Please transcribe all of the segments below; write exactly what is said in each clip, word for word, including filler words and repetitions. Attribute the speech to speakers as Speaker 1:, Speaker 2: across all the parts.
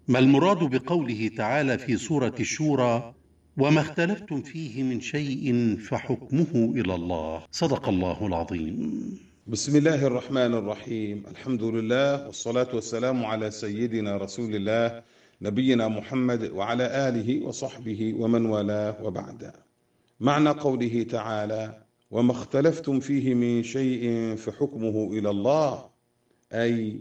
Speaker 1: ما المراد بقوله تعالى في سورة الشورى: وما اختلفتم فيه من شيء فحكمه إلى الله؟ صدق الله العظيم.
Speaker 2: بسم الله الرحمن الرحيم. الحمد لله والصلاة والسلام على سيدنا رسول الله نبينا محمد وعلى آله وصحبه ومن والاه، وبعد. معنى قوله تعالى: وما اختلفتم فيه من شيء فحكمه إلى الله، أي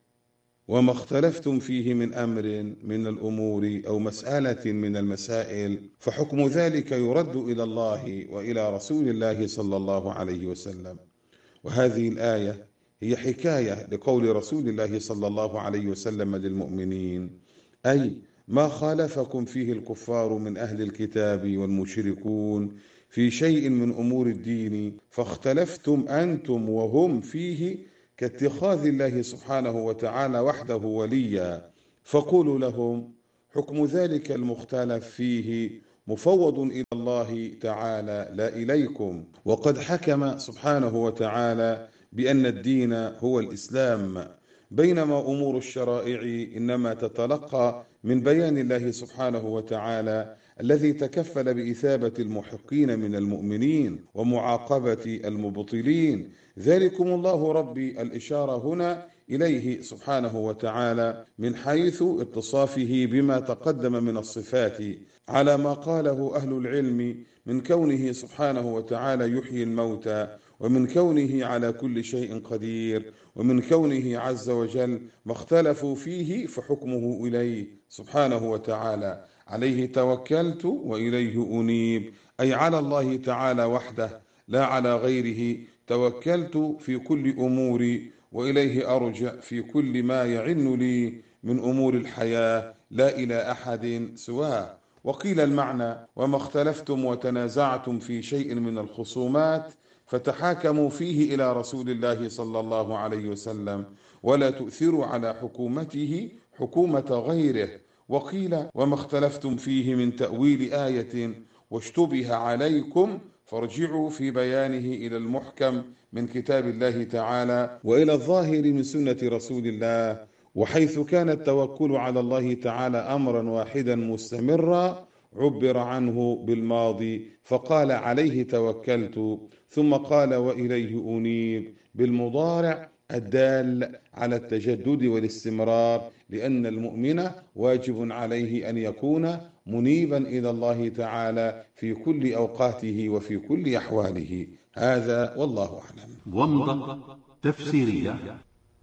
Speaker 2: وما اختلفتم فيه من أمر من الأمور أو مسألة من المسائل فحكم ذلك يرد إلى الله وإلى رسول الله صلى الله عليه وسلم. وهذه الآية هي حكاية لقول رسول الله صلى الله عليه وسلم للمؤمنين، أي ما خالفكم فيه الكفار من أهل الكتاب والمشركون في شيء من أمور الدين فاختلفتم أنتم وهم فيه، كاتخاذ الله سبحانه وتعالى وحده وليا، فقولوا لهم حكم ذلك المختلف فيه مفوض إلى الله تعالى لا إليكم. وقد حكم سبحانه وتعالى بأن الدين هو الإسلام، بينما أمور الشرائع إنما تتلقى من بيان الله سبحانه وتعالى الذي تكفل بإثابة المحقين من المؤمنين ومعاقبة المبطلين. ذلكم الله ربي. الإشارة هنا إليه سبحانه وتعالى من حيث اتصافه بما تقدم من الصفات، على ما قاله أهل العلم من كونه سبحانه وتعالى يحيي الموتى، ومن كونه على كل شيء قدير، ومن كونه عز وجل ما اختلفوا فيه فحكمه إليه سبحانه وتعالى. عليه توكلت وإليه أنيب، أي على الله تعالى وحده لا على غيره. توكلت في كل أموري وإليه أرجع في كل ما يعن لي من أمور الحياة، لا إلى أحد سواه. وقيل المعنى: وما اختلفتم وتنازعتم في شيء من الخصومات فتحاكموا فيه إلى رسول الله صلى الله عليه وسلم، ولا تؤثروا على حكومته حكومة غيره. وقيل: وما اختلفتم فيه من تأويل آية واشتبه عليكم فارجعوا في بيانه إلى المحكم من كتاب الله تعالى وإلى الظاهر من سنة رسول الله. وحيث كان التوكل على الله تعالى أمرا واحدا مستمرا عبر عنه بالماضي فقال عليه توكلت، ثم قال وإليه أنيب بالمضارع الدال على التجدد والاستمرار، لأن المؤمن واجب عليه أن يكون منيبا إلى الله تعالى في كل أوقاته وفي كل أحواله. هذا والله أعلم.
Speaker 1: ومضة تفسيرية: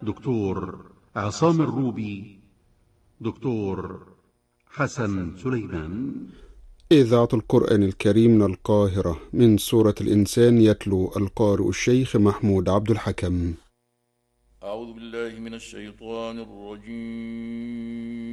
Speaker 1: دكتور عصام الروبي، دكتور حسن سليمان.
Speaker 3: إذاعة القرآن الكريم من القاهرة، من سورة الإنسان، يتلو القارئ الشيخ محمود عبد الحكم.
Speaker 4: أعوذ بالله من الشيطان الرجيم.